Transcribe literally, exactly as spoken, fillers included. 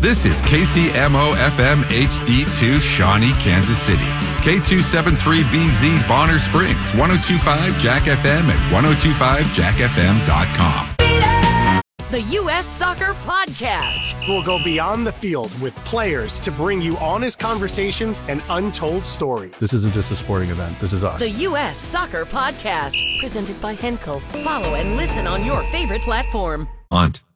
This is K C M O F M H D two, Shawnee, Kansas City. K two seventy-three B Z, Bonner Springs. ten twenty-five Jack F M at ten twenty-five jack f m dot com. The U S Soccer Podcast. We'll go beyond the field with players to bring you honest conversations and untold stories. This isn't just a sporting event. This is us. The U S Soccer Podcast. Presented by Henkel. Follow and listen on your favorite platform. Hunt.